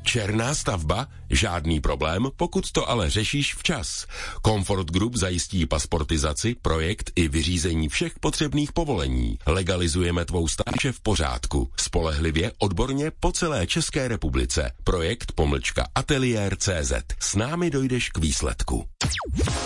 Černá stavba? Žádný problém, pokud to ale řešíš včas. Comfort Group zajistí pasportizaci, projekt i vyřízení všech potřebných povolení. Legalizujeme tvou stáže v pořádku. Spolehlivě, odborně po celé České republice. Projekt _ateliér.cz. S námi dojdeš k výsledku.